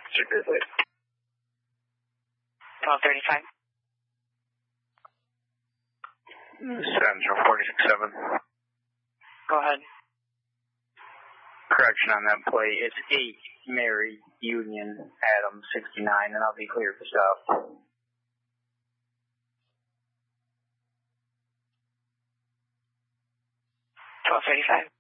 Super good. 1235. Central 467. Go ahead. Correction on that plate. It's 8 Mary Union Adam 69, and I'll be clear for stuff. 1235.